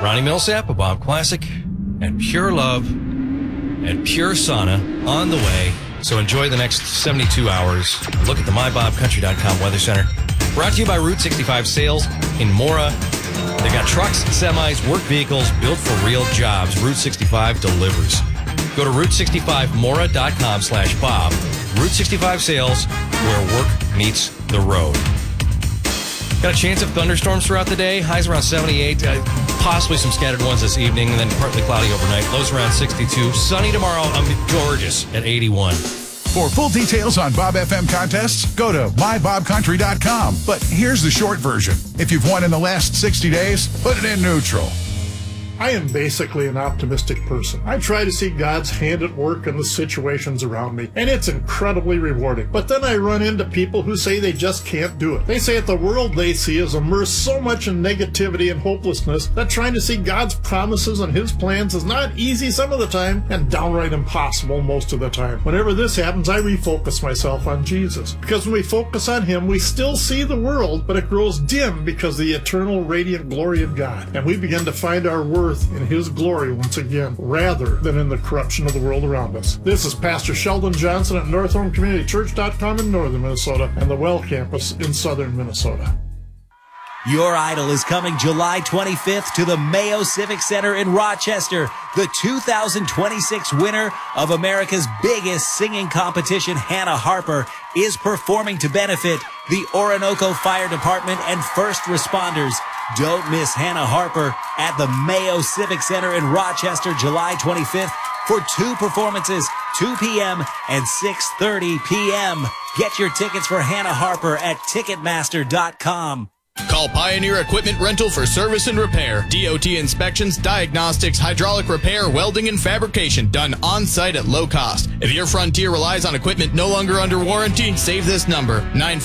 Ronnie Millsap, a Bob Classic, and Pure Love and Pure Sauna on the way. So enjoy the next 72 hours. Look at the MyBobCountry.com Weather Center. Brought to you by Route 65 Sales in Mora. They got trucks, semis, work vehicles built for real jobs. Route 65 delivers. Go to Route65Mora.com/Bob. Route 65 Sales, where work meets the road. Got a chance of thunderstorms throughout the day. Highs around 78. Possibly some scattered ones this evening, and then partly cloudy overnight. Lows around 62. Sunny tomorrow. Gorgeous at 81. For full details on Bob FM contests, go to mybobcountry.com. But here's the short version. If you've won in the last 60 days, put it in neutral. I am basically an optimistic person. I try to see God's hand at work in the situations around me, and it's incredibly rewarding. But then I run into people who say they just can't do it. They say that the world they see is immersed so much in negativity and hopelessness that trying to see God's promises and His plans is not easy some of the time and downright impossible most of the time. Whenever this happens, I refocus myself on Jesus. Because when we focus on Him, we still see the world, but it grows dim because of the eternal radiant glory of God. And we begin to find our worth in His glory once again, rather than in the corruption of the world around us. This is Pastor Sheldon Johnson at NorthhornCommunityChurch.com in northern Minnesota and the Well Campus in southern Minnesota. Your Idol is coming July 25th to the Mayo Civic Center in Rochester. The 2026 winner of America's biggest singing competition, Hannah Harper, is performing to benefit the Orinoco Fire Department and first responders. Don't miss Hannah Harper at the Mayo Civic Center in Rochester, July 25th for 2 performances, 2 p.m. and 6:30 p.m. Get your tickets for Hannah Harper at Ticketmaster.com. Call Pioneer Equipment Rental for service and repair. DOT inspections, diagnostics, hydraulic repair, welding, and fabrication done on-site at low cost. If your Frontier relies on equipment no longer under warranty, save this number,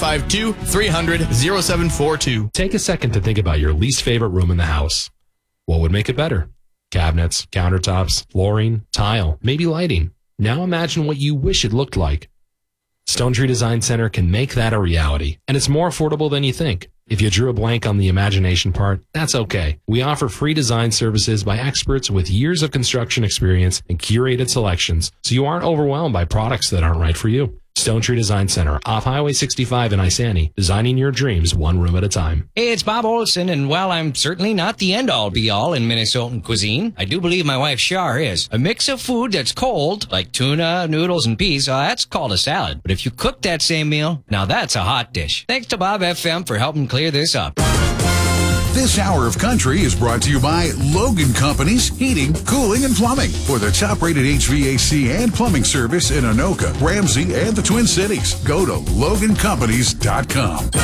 952-300-0742. Take a second to think about your least favorite room in the house. What would make it better? Cabinets, countertops, flooring, tile, maybe lighting. Now imagine what you wish it looked like. Stone Tree Design Center can make that a reality, and it's more affordable than you think. If you drew a blank on the imagination part, that's okay. We offer free design services by experts with years of construction experience and curated selections, so you aren't overwhelmed by products that aren't right for you. Stone Tree Design Center, off Highway 65 in Isani, designing your dreams one room at a time. Hey, it's Bob Olson, and while I'm certainly not the end-all be-all in Minnesotan cuisine, I do believe my wife Char is. A mix of food that's cold, like tuna, noodles, and peas, that's called a salad. But if you cook that same meal, now that's a hot dish. Thanks to Bob FM for helping clear this up. This hour of country is brought to you by Logan Companies Heating, Cooling, and Plumbing. For the top-rated HVAC and plumbing service in Anoka, Ramsey, and the Twin Cities, go to LoganCompanies.com.